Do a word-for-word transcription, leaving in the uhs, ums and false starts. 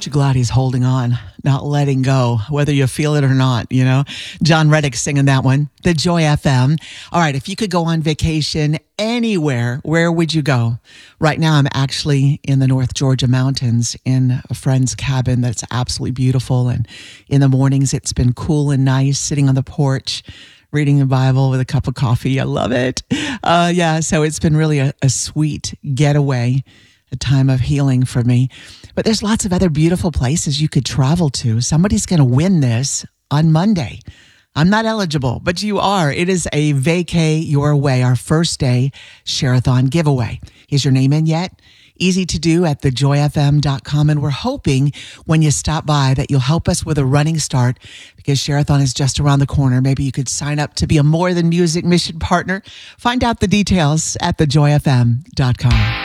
Aren't you glad he's holding on, not letting go, whether you feel it or not, you know? John Reddick singing that one, the Joy F M. All right, if you could go on vacation anywhere, where would you go? Right now, I'm actually in the North Georgia mountains in a friend's cabin that's absolutely beautiful. And in the mornings, it's been cool and nice, sitting on the porch, reading the Bible with a cup of coffee. I love it. Uh, yeah, so it's been really a, a sweet getaway, a time of healing for me. But there's lots of other beautiful places you could travel to. Somebody's going to win this on Monday. I'm not eligible, but you are. It is a Vacay Your Way, our first day Share-a-thon giveaway. Is your name in yet? Easy to do at the joy f m dot com. And we're hoping when you stop by that you'll help us with a running start, because Share-a-thon is just around the corner. Maybe you could sign up to be a More Than Music mission partner. Find out the details at the joy f m dot com.